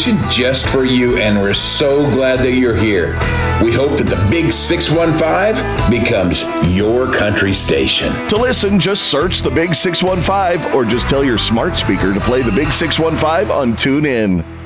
station just for you, and we're so glad that you're here. We hope that the Big 615 becomes your country station. To listen, just search the Big 615 or just tell your smart speaker to play the Big 615 on TuneIn.